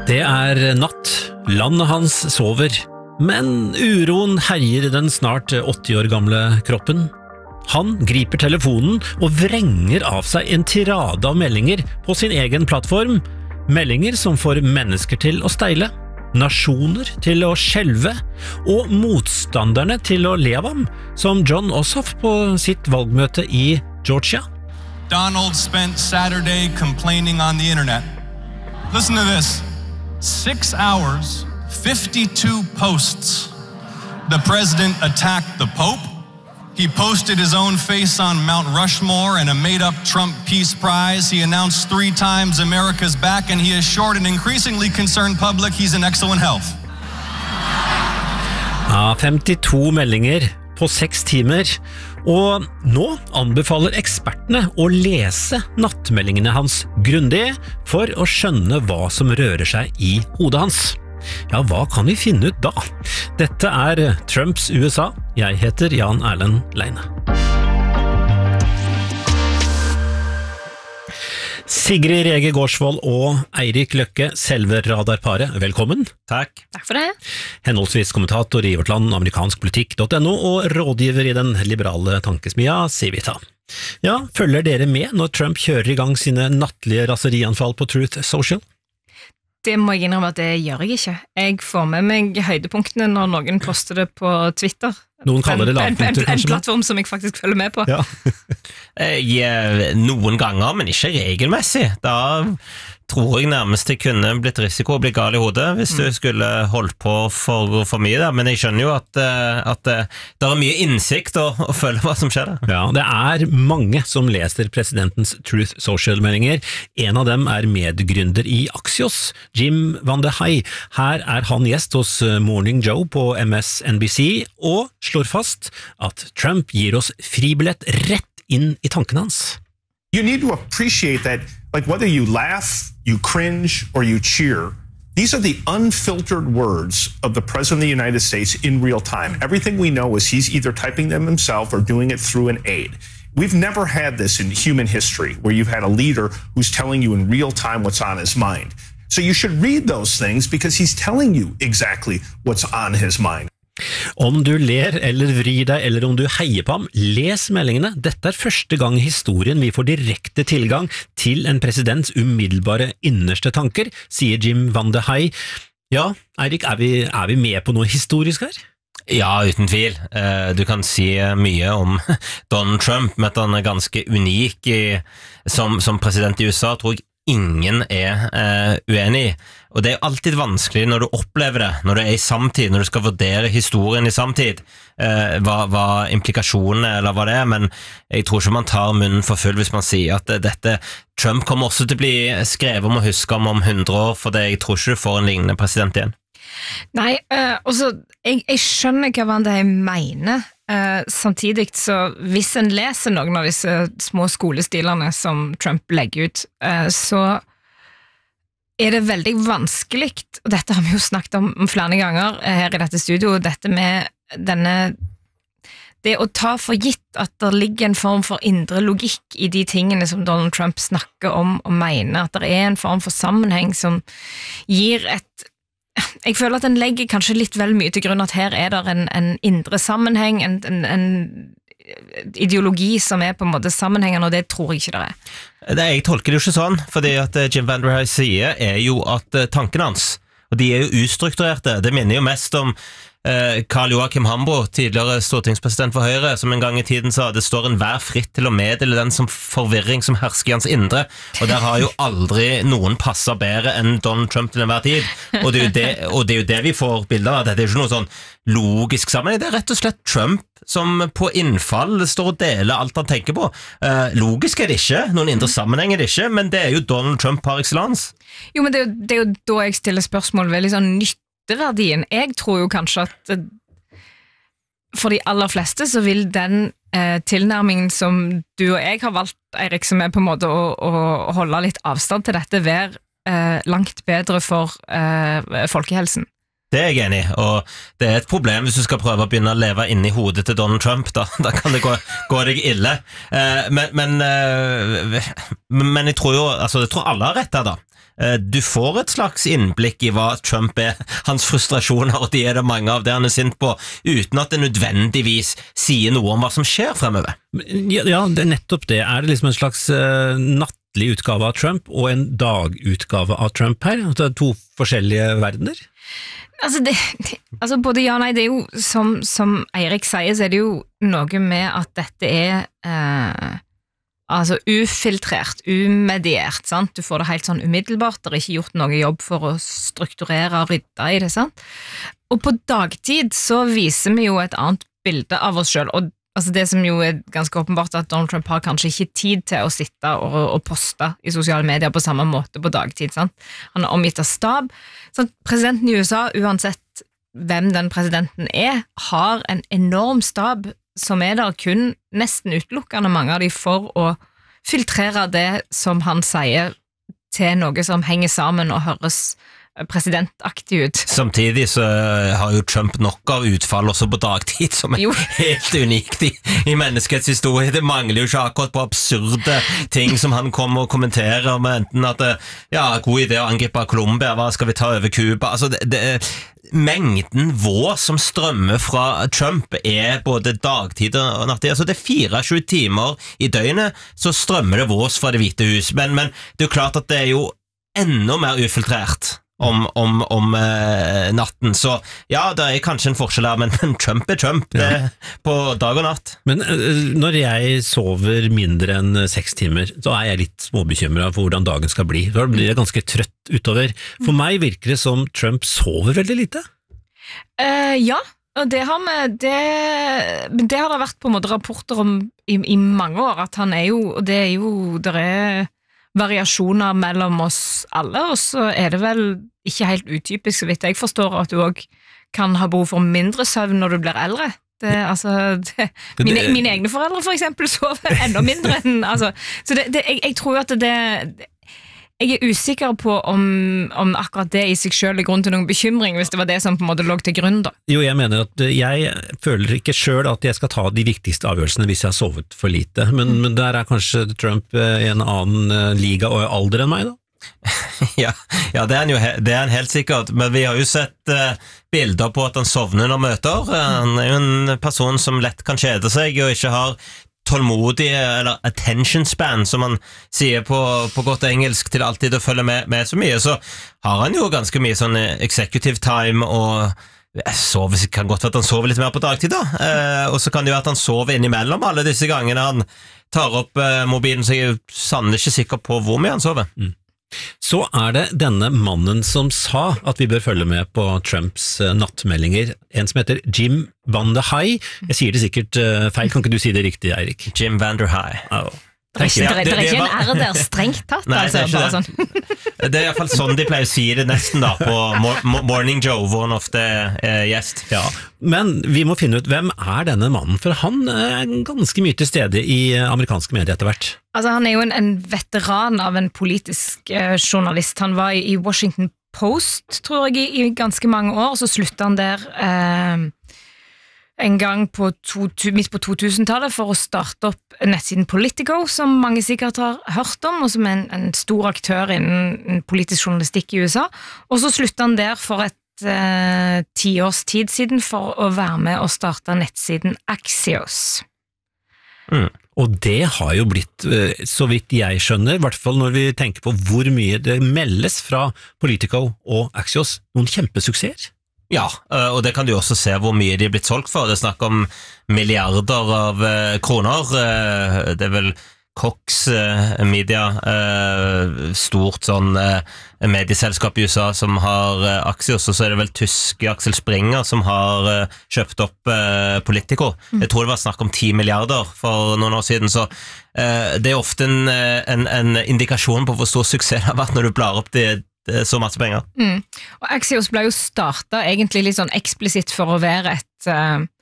Det natt, landet hans sover, men uroen herjer den snart 80 år gamle kroppen. Han griper telefonen og vrenger av seg en tirade av meldinger på sin egen plattform, meldinger som får mennesker til å steile, nasjoner til å skjelve, og motstanderne til å le av ham, som Jon Ossoff på sitt valgmøte i Georgia. Donald spent Saturday complaining on the internet. Listen to this. 6 hours, 52 posts. The president attacked the Pope. He posted his own face on Mount Rushmore and a made-up Trump Peace Prize. He announced 3 times America's back, and he assured an increasingly concerned public he's in excellent health. 52 meldinger på 6 timer, og nå anbefaler ekspertene å lese nattmeldingene hans grundig for å skjønne hva som rører seg i hodet hans. Ja, hva kan vi finne ut da? Dette Trumps USA. Jeg heter Jan Erlend Leine. Sigrid Rege Gårdsvold og Eirik Løkke, selve radarparet, velkommen. Takk. Takk for det. Henholdsvis kommentator i Vårt Land, amerikanskpolitikk.no og rådgiver i den liberale tankesmia Civita. Ja, følger dere med når Trump kjører i gang sine nattlige raserianfall på Truth Social? Det må jeg innrømme at det gjør jeg ikke. Jeg får med meg høydepunktene når noen poster det på Twitter. Noen kaller det lavpunkter, kanskje? En plattform som jeg faktisk følger med på. Ja. Noen ganger, men ikke regelmessig. Da tror jeg nærmest det kunne blitt risiko å bli gal i hodet hvis du skulle holdt på for mye der, men jeg skjønner jo at det mye innsikt å følge hva som skjer der. Ja, det mange som leser presidentens Truth Social-meldinger. En av dem medgründer i Axios, Jim Van de Hey. Her han gjest hos Morning Joe på MSNBC og slår fast at Trump gir oss fribillett rett inn i tankene hans. You need to appreciate that, like whether you laugh, you cringe, or you cheer, these are the unfiltered words of the President of the United States in real time. Everything we know is he's either typing them himself or doing it through an aide. We've never had this in human history, where you've had a leader who's telling you in real time what's on his mind. So you should read those things because he's telling you exactly what's on his mind. Om du ler eller vrir deg, eller om du heier på ham, les meldingene. Dette første gang i historien vi får direkte tilgang til en presidents umiddelbare innerste tanker, sier Jim Van de Hey. Ja, Eirik, vi med på noe historisk her? Ja, uten tvil. Du kan si mye om Donald Trump, men at han ganske unik som president i USA, tror jeg ingen uenig i. Og det alltid vanskelig når du opplever det, når du i samtid, når du skal vurdere historien i samtid, hva implikasjonene eller hva det men jeg tror ikke man tar munnen for full hvis man sier at dette Trump kommer også til å bli skrevet om og huske om 100 år, for jeg tror ikke du får en lignende president igjen. Nei, også, jeg skjønner hva det mener. Samtidig så hvis en leser noen av disse små skolestilene som Trump legger ut, så det veldig vanskelig, og dette har vi jo snakket om flere ganger her i dette studio, dette med det å ta for gitt at det ligger en form for indre logikk i de tingene som Donald Trump snakker om og mener, at det en form for sammenheng som gir jeg føler at den legger kanskje litt vel mye til grunn at her det en indre sammenheng, en ideologi som på en måte sammenhengende, og det tror jeg ikke det Jeg tolker det jo ikke sånn, fordi at Jim Van der Hey sier jo at tankene hans, og de jo ustrukturerte, det minner jo mest om Karl Joachim Hambro, tidligere stortingspresident for Høyre, som en gang i tiden sa det står enhver fritt til å meddele den som forvirring som hersker i hans indre, og der har jo aldri noen passet bedre enn Donald Trump til enhver tid, og det jo det vi får bilder av, det jo ikke noe sånn logisk sammenheng, det rett og slett Trump som på innfall står og deler alt han tenker på. Logisk det ikke, noen indre sammenheng det ikke, men det jo Donald Trump par excellence. Jo, men det jo da jeg stiller spørsmål veldig sånn nytteverdien. Jeg tror jo kanskje at for de aller fleste så vil den tilnærmingen som du og jeg har valgt, Eirik, som på en måte å holde litt avstand til dette, være langt bedre for folkehelsen. Det jeg enig i, og det et problem hvis du skal prøve å begynne å leve inni hodet til Donald Trump, da kan det gå deg ille. Men jeg tror jo, altså jeg tror alle har rett her da. Du får et slags innblikk i hva Trump hans frustrasjoner, og de det mange av det han sint på, uten at det nødvendigvis sier noe om hva som skjer fremover. Ja, det nettopp det. Det liksom en slags nattlig utgave av Trump og en dagutgave av Trump her? Det to forskjellige verdener? Altså både ja og nei, det jo som Eirik sier, så det jo noe med at dette altså ufiltrert, umediert, sant? Du får det helt sånn umiddelbart, det ikke gjort noe jobb for å strukturere og rydde i det, sant? Og på dagtid så viser vi jo et annet bilde av oss selv, og altså det som jo ganske åpenbart at Donald Trump har kanskje ikke tid til å sitte og poste i sosiale medier på samme måte på dagtid, sant? Han omgitt av stab. Sånn, presidenten i USA, uansett hvem den presidenten har en enorm stab som der kun nesten utelukkende mange av de for å filtrere det som han sier til noe som henger sammen og høres presidentaktig ut. Samtidig så har jo Trump nok av utfall også på dagtid som helt unikt i menneskets historie. Det mangler jo ikke akkurat på absurde ting som han kommer og kommenterer med enten at god idé å angripe Colombia, hva skal vi ta over Cuba? Altså mengden vås som strømmer fra Trump både dagtid og nattid. Altså det 24 timer i døgnet så strømmer det vås fra Det hvite hus, men det jo klart at det jo enda mer ufiltrert om natten, så ja, det kanskje en forskjell her, men Trump Trump på dag og natt. Men når jeg sover mindre enn 6 timer, så jeg litt småbekymret for hvordan dagen skal bli. Da blir jeg ganske trøtt utover. For meg virker det som Trump sover veldig lite. Ja, og det har det vært på en måte rapporter om i mange år, at han jo, og det jo variasjoner mellom oss alle, og så det vel ikke helt utypisk, så vidt jeg forstår, at du også kan ha behov for mindre søvn når du blir eldre. Mine egne foreldre for eksempel sover enda mindre enn, så jeg tror at jeg usikker på om akkurat det i seg selv grunn til noen bekymring, hvis det var det som på en måte lå til grunn da. Jo, jeg mener at jeg føler ikke selv at jeg skal ta de viktigste avgjørelsene hvis jeg har sovet for lite, men der kanskje Trump i en annen liga og alder enn meg da? Ja, det han helt sikkert, men vi har jo sett bilder på at han sovner under møter. Han jo en person som lett kan kjede seg og ikke har tålmodig, eller attention span, som man sier på godt engelsk, til alltid å følge med så mye, så har han jo ganske mye sånn executive time, og kan godt være at han sover litt mer på dagtid da, og så kan det jo være at han sover innimellom alle disse gangene han tar opp mobilen, så jeg sannelig ikke sikker på hvor mye han sover. Så det denne mannen som sa at vi bør følge med på Trumps nattmeldinger, en som heter Jim Van Der Hai. Jeg sier det sikkert feil, kan ikke du si det riktig, Eirik? Jim Van Der Hai. Det ikke en R der strengt tatt. Nei, det bare sånn. Det i hvert fall sånn de pleier å si det nesten da, på Morning Joe, hvor han ofte gjest. Ja, men vi må finne ut hvem denne mannen, for han ganske mye til stede i amerikanske medier etter hvert. Altså, han jo en veteran av en politisk journalist. Han var i Washington Post, tror jeg, i ganske mange år, og så sluttet han der en gang midt på 2000-tallet for å starte opp nettsiden Politico, som mange sikkert har hørt om, og som en stor aktør innen politisk journalistikk i USA. Og så sluttet han der for et 10 års tid siden for å være med og starte nettsiden Axios. Og det har jo blitt, så vidt jeg skjønner, i hvert fall når vi tenker på hvor mye det meldes fra Politico og Axios, noen kjempesuksesser. Ja, og det kan du også se hvor mye de blitt solgt for. Det er snakk om milliarder av kroner. Det vel Cox Media, stort sånn medieselskap i USA som har Axios, og så det vel tyske Axel Springer som har kjøpt opp Politico. Jeg tror det var snakk om 10 milliarder for noen år siden, så det ofte en indikasjon på hvor stor suksess det har vært når du blar opp så masse penger. Og Axios ble jo startet egentlig litt sånn eksplisitt for å være et